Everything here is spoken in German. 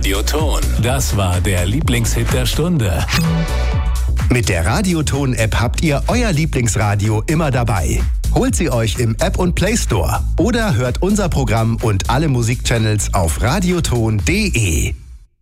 Radioton. Das war der Lieblingshit der Stunde. Mit der Radioton-App habt ihr euer Lieblingsradio immer dabei. Holt sie euch im App und Play Store oder hört unser Programm und alle Musikchannels auf radioton.de.